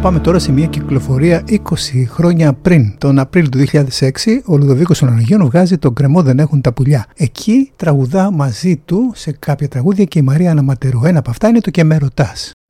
Πάμε τώρα σε μια κυκλοφορία 20 χρόνια πριν. Τον Απρίλιο του 2006 ο Λουδοβίκος Ονανογίων βγάζει «Το γκρεμό δεν έχουν τα πουλιά». Εκεί τραγουδά μαζί του σε κάποια τραγούδια και η Μαρία Αναματερού. Ένα από αυτά είναι το «Και με ρωτάς».